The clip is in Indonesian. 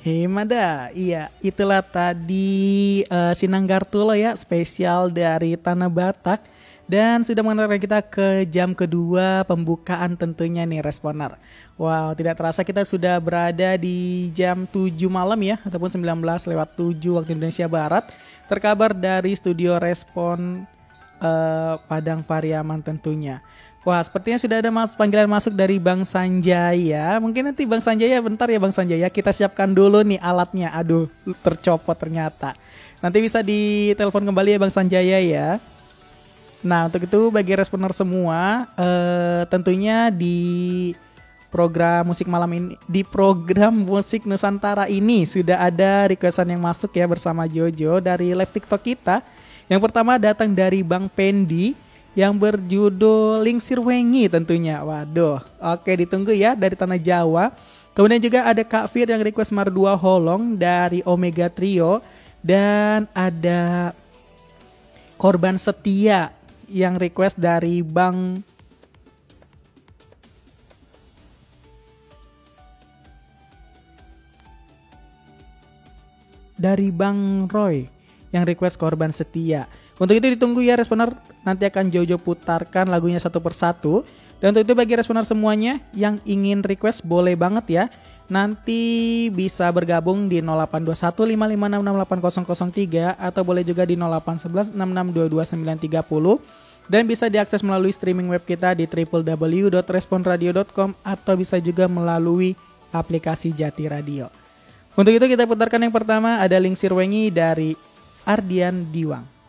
Hemada, iya itulah tadi Sinanggartulo ya, spesial dari Tanah Batak. Dan sudah mengantarkan kita ke jam kedua pembukaan tentunya nih Responer. Wow, tidak terasa kita sudah berada di jam 7 malam ya, ataupun 19:07 waktu Indonesia Barat. Terkabar dari studio Respon Padang Pariaman tentunya. Wah, sepertinya sudah ada panggilan masuk dari Bang Sanjaya. Mungkin nanti Bang Sanjaya bentar ya Bang Sanjaya. Kita siapkan dulu nih alatnya. Aduh, tercopot ternyata. Nanti bisa ditelepon kembali ya Bang Sanjaya ya. Nah, untuk itu bagi responer semua, tentunya di program musik Nusantara ini sudah ada requestan yang masuk ya bersama Jojo dari live TikTok kita. Yang pertama datang dari Bang Pendi yang berjudul Lingsir Wengi tentunya. Waduh, oke ditunggu ya dari Tanah Jawa. Kemudian juga ada Kak Fir yang request Mardua Holong dari Omega Trio. Dan ada Korban Setia yang request dari Bang Roy yang request Korban Setia. Untuk itu ditunggu ya responer, nanti akan Jojo putarkan lagunya satu persatu. Dan untuk itu bagi responer semuanya yang ingin request boleh banget ya. Nanti bisa bergabung di 082155668003 atau boleh juga di 081166222930. Dan bisa diakses melalui streaming web kita di www.responradio.com atau bisa juga melalui aplikasi Jati Radio. Untuk itu kita putarkan yang pertama ada Lingsir Wengi dari Ardian Diwang.